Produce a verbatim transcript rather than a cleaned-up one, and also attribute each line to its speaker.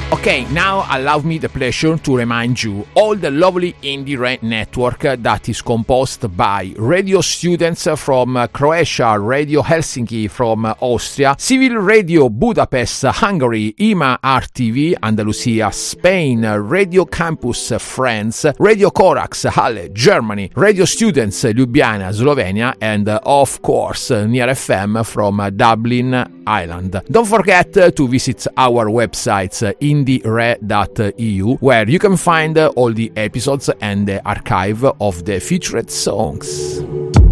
Speaker 1: Okay, now allow me the pleasure to remind you all the lovely Indie Red network that is composed by radio students from Croatia, Radio Helsinki from Austria, Civil Radio Budapest, Hungary, I M A R T V, Andalusia, Spain, Radio Campus France, Radio Corax, Halle, Germany, Radio Students Ljubljana, Slovenia, and of course Near F M from Dublin, Ireland. Don't forget to visit our websites indie re dot e u, where you can find all the episodes and the archive of the featured songs.